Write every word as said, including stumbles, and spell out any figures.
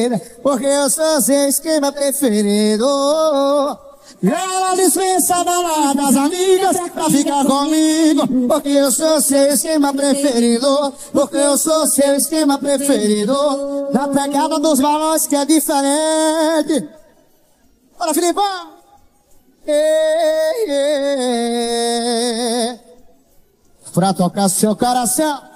porque eu sou seu esquema preferido. E ela dispensa a balada das amigas pra ficar comigo, porque eu sou seu esquema preferido, porque eu sou seu esquema preferido. Da pegada dos balões que é diferente. Bora, Filipão! Ei, ei, ei. Pra tocar seu coração.